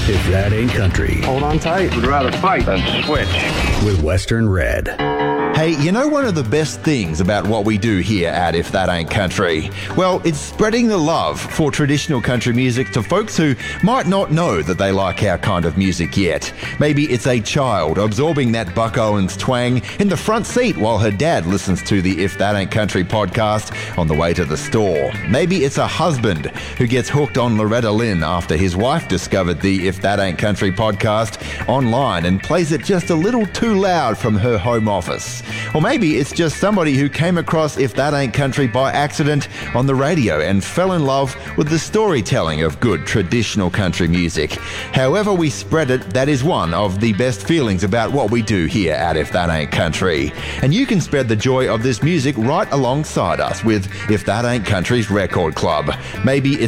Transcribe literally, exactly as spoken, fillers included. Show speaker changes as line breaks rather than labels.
If That Ain't Country.
Hold on tight.
Would rather fight than switch.
With Western Red.
Hey, you know one of the best things about what we do here at If That Ain't Country? Well, it's spreading the love for traditional country music to folks who might not know that they like our kind of music yet. Maybe it's a child absorbing that Buck Owens twang in the front seat while her dad listens to the If That Ain't Country podcast on the way to the store. Maybe it's a husband who gets hooked on Loretta Lynn after his wife discovered the If That Ain't Country podcast online and plays it just a little too loud from her home office. Or maybe it's just somebody who came across If That Ain't Country by accident on the radio and fell in love with the storytelling of good traditional country music. However we spread it, that is one of the best feelings about what we do here at If That Ain't Country. And you can spread the joy of this music right alongside us with If That Ain't Country's Record Club. Maybe it's